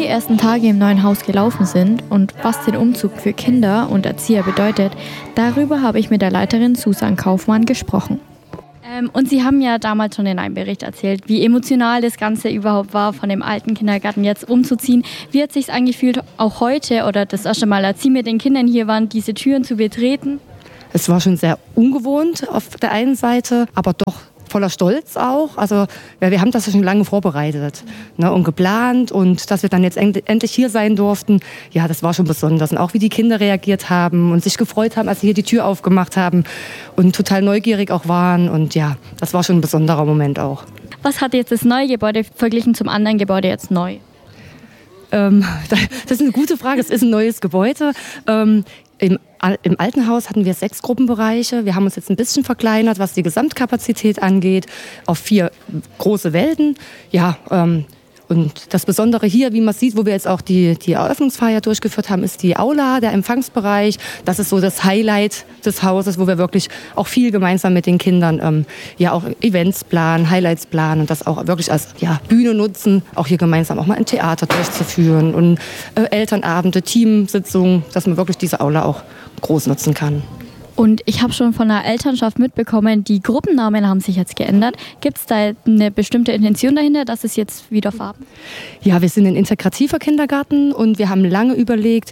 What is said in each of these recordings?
ersten Tage im neuen Haus gelaufen sind und was den Umzug für Kinder und Erzieher bedeutet, darüber habe ich mit der Leiterin Susan Kaufmann gesprochen. Und Sie haben ja damals schon in einem Bericht erzählt, wie emotional das Ganze überhaupt war, von dem alten Kindergarten jetzt umzuziehen. Wie hat es sich angefühlt, auch heute oder das erste Mal, als Sie mit den Kindern hier waren, diese Türen zu betreten? Es war schon sehr ungewohnt auf der einen Seite, aber doch voller Stolz auch. Also ja, wir haben das schon lange vorbereitet, ne, und geplant, und dass wir dann jetzt endlich hier sein durften, ja, das war schon besonders. Und auch wie die Kinder reagiert haben und sich gefreut haben, als sie hier die Tür aufgemacht haben und total neugierig auch waren. Und ja, das war schon ein besonderer Moment auch. Was hat jetzt das neue Gebäude verglichen zum anderen Gebäude jetzt neu? Das ist eine gute Frage. Es ist ein neues Gebäude. Im alten Haus hatten wir 6 Gruppenbereiche. Wir haben uns jetzt ein bisschen verkleinert, was die Gesamtkapazität angeht, auf 4 große Welten. Ja, und das Besondere hier, wie man sieht, wo wir jetzt auch die Eröffnungsfeier durchgeführt haben, ist die Aula, der Empfangsbereich. Das ist so das Highlight des Hauses, wo wir wirklich auch viel gemeinsam mit den Kindern ja auch Events planen, Highlights planen und das auch wirklich als Bühne nutzen, auch hier gemeinsam auch mal ein Theater durchzuführen und Elternabende, Teamsitzungen, dass man wirklich diese Aula auch groß nutzen kann. Und ich habe schon von der Elternschaft mitbekommen, die Gruppennamen haben sich jetzt geändert. Gibt es da eine bestimmte Intention dahinter, dass es jetzt wieder Farben? Ja, wir sind ein integrativer Kindergarten und wir haben lange überlegt,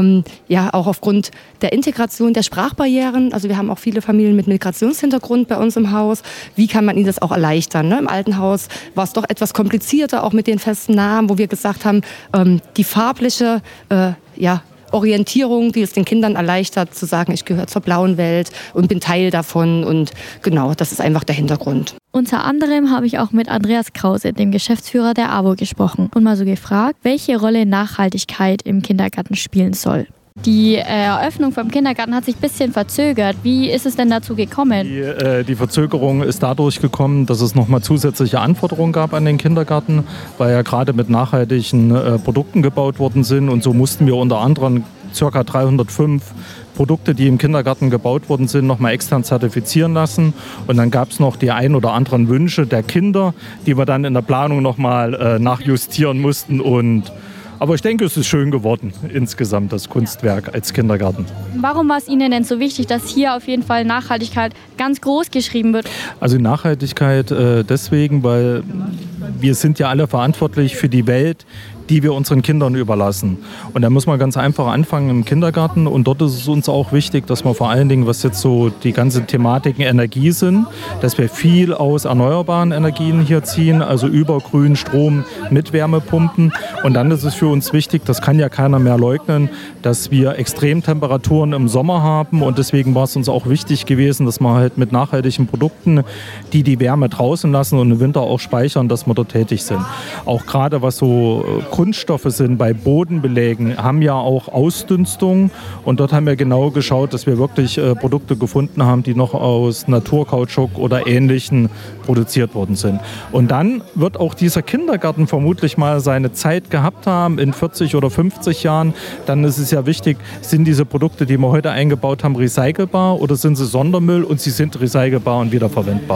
auch aufgrund der Integration der Sprachbarrieren, also wir haben auch viele Familien mit Migrationshintergrund bei uns im Haus, wie kann man ihnen das auch erleichtern? Ne? Im alten Haus war es doch etwas komplizierter, auch mit den festen Namen, wo wir gesagt haben, die farbliche, Orientierung, die es den Kindern erleichtert, zu sagen, ich gehöre zur blauen Welt und bin Teil davon, und genau, das ist einfach der Hintergrund. Unter anderem habe ich auch mit Andreas Krause, dem Geschäftsführer der AWO, gesprochen und mal so gefragt, welche Rolle Nachhaltigkeit im Kindergarten spielen soll. Die Eröffnung vom Kindergarten hat sich ein bisschen verzögert. Wie ist es denn dazu gekommen? Die Verzögerung ist dadurch gekommen, dass es nochmal zusätzliche Anforderungen gab an den Kindergarten, weil ja gerade mit nachhaltigen Produkten gebaut worden sind. Und so mussten wir unter anderem ca. 305 Produkte, die im Kindergarten gebaut worden sind, nochmal extern zertifizieren lassen. Und dann gab es noch die ein oder anderen Wünsche der Kinder, die wir dann in der Planung nochmal nachjustieren mussten. Aber ich denke, es ist schön geworden insgesamt, das Kunstwerk als Kindergarten. Warum war es Ihnen denn so wichtig, dass hier auf jeden Fall Nachhaltigkeit ganz groß geschrieben wird? Also Nachhaltigkeit deswegen, weil wir sind ja alle verantwortlich für die Welt, die wir unseren Kindern überlassen. Und da muss man ganz einfach anfangen im Kindergarten. Und dort ist es uns auch wichtig, dass wir vor allen Dingen, was jetzt so die ganze Thematiken Energie sind, dass wir viel aus erneuerbaren Energien hier ziehen, also über grünen Strom mit Wärmepumpen. Und dann ist es für uns wichtig, das kann ja keiner mehr leugnen, dass wir Extremtemperaturen im Sommer haben. Und deswegen war es uns auch wichtig gewesen, dass wir halt mit nachhaltigen Produkten, die Wärme draußen lassen und im Winter auch speichern, dass wir dort tätig sind. Auch gerade was so Kunststoffe sind bei Bodenbelägen, haben ja auch Ausdünstung, und dort haben wir genau geschaut, dass wir wirklich Produkte gefunden haben, die noch aus Naturkautschuk oder Ähnlichen produziert worden sind. Und dann wird auch dieser Kindergarten vermutlich mal seine Zeit gehabt haben, in 40 oder 50 Jahren. Dann ist es ja wichtig, sind diese Produkte, die wir heute eingebaut haben, recycelbar oder sind sie Sondermüll, und sie sind recycelbar und wiederverwendbar.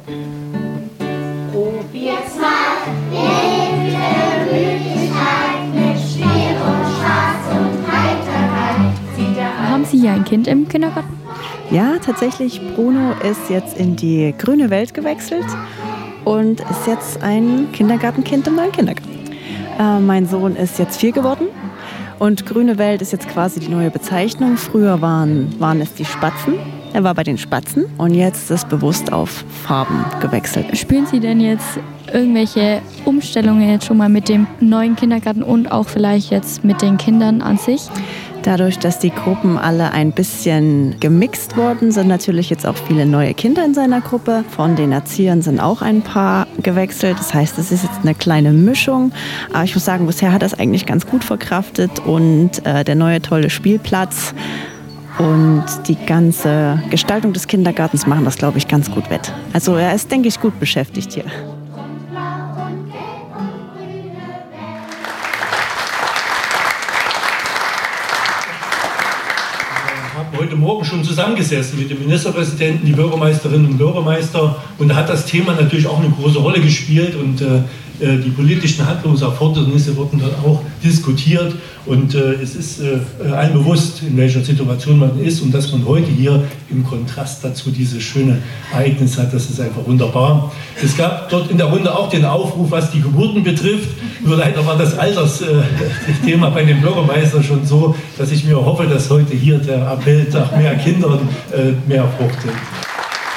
Haben Sie hier ein Kind im Kindergarten? Ja, tatsächlich. Bruno ist jetzt in die grüne Welt gewechselt und ist jetzt ein Kindergartenkind im neuen Kindergarten. Mein Sohn ist jetzt 4 geworden und grüne Welt ist jetzt quasi die neue Bezeichnung. Früher waren es die Spatzen. Er war bei den Spatzen und jetzt ist es bewusst auf Farben gewechselt. Spüren Sie denn jetzt irgendwelche Umstellungen jetzt schon mal mit dem neuen Kindergarten und auch vielleicht jetzt mit den Kindern an sich? Dadurch, dass die Gruppen alle ein bisschen gemixt wurden, sind natürlich jetzt auch viele neue Kinder in seiner Gruppe. Von den Erziehern sind auch ein paar gewechselt. Das heißt, es ist jetzt eine kleine Mischung. Aber ich muss sagen, bisher hat er es eigentlich ganz gut verkraftet. Und der neue tolle Spielplatz und die ganze Gestaltung des Kindergartens machen das, glaube ich, ganz gut wett. Also er ist, denke ich, gut beschäftigt hier. Heute Morgen schon zusammengesessen mit dem Ministerpräsidenten, die Bürgermeisterinnen und Bürgermeister, und da hat das Thema natürlich auch eine große Rolle gespielt, und Die politischen Handlungserfordernisse wurden dort auch diskutiert und es ist allen bewusst, in welcher Situation man ist und dass man heute hier im Kontrast dazu dieses schöne Ereignis hat. Das ist einfach wunderbar. Es gab dort in der Runde auch den Aufruf, was die Geburten betrifft. Nur leider war das Altersthema bei dem Bürgermeister schon so, dass ich mir hoffe, dass heute hier der Appell nach mehr Kindern mehr fruchtet.